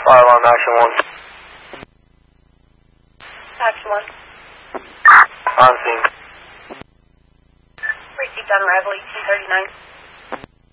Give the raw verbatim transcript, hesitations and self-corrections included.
Fire alarm, action one. Action one. On scene. Received on arrival eighteen thirty-nine.